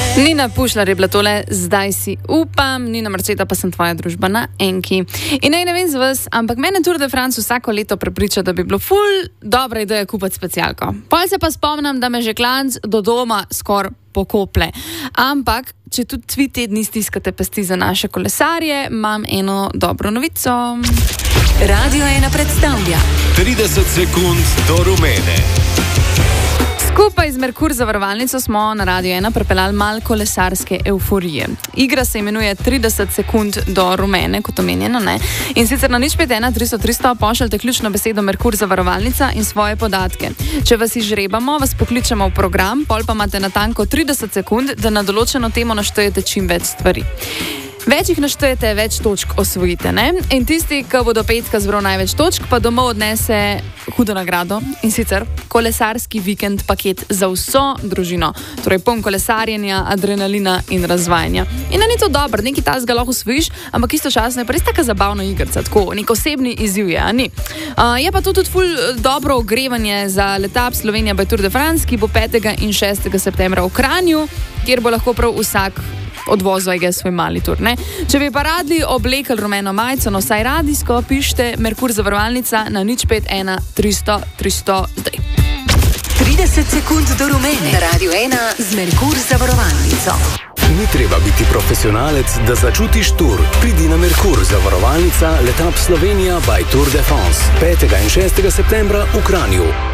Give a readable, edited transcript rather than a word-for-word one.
Nina Pušlar je bila tole, zdaj si upam, Nina Marceta pa sem tvoja družba na Enki. In ne vem za vas, ampak mene Tour de France vsako leto prepriča, da bi bilo ful dobra ideja kupiti specialko. Pol se pa spomnim, da me že klanc do doma skor pokople. Ampak, če tudi vi te dni stiskate pesti za naše kolesarje, imam eno dobro novico. Radio 1 predstavlja 30 sekund do rumene. Skupaj z Merkur zavarovalnico smo na Radio 1 pripeljali mal kolesarske euforije. Igra se imenuje 30 sekund do rumene, kot omenjeno, ne? In sicer na 051 300 300 pošljite ključno besedo Merkur zavarovalnica in svoje podatke. Če vas izžrebamo, vas pokličemo v program, pol pa imate natanko 30 sekund, da na določeno temo naštejete čim več stvari. Več jih naštejete, več točk osvojite, ne? In tisti, ki bo do petka zbral največ točk, pa domov odnese hudo nagrado, in sicer kolesarski vikend paket za vso družino. Torej poln kolesarjenja, adrenalina in razvajanja. In ni to dobro, nekaj tasga lahko osvojiš, ampak istočasno je pa res taka zabavna igrica, tako nek osebni izziv je, a ni? Je pa to tudi ful dobro ogrevanje za letap Slovenija by Tour de France, ki bo 5. in 6. septembra v Kranju, kjer bo lahko prav vsak odvozil svoj mali tur, ne? Če bi pa radi oblekli rumeno majico, no vsaj radijsko, pišite Merkur zavarovalnica na 051 300 300 zdaj. 30 sekund do rumene. Radio 1 z Merkur zavarovalnico. Ni treba biti profesionalec, da začutiš tur. Pridi na Merkur zavarovalnica letap Slovenija by Tour de France 5. in 6. septembra v Kranju.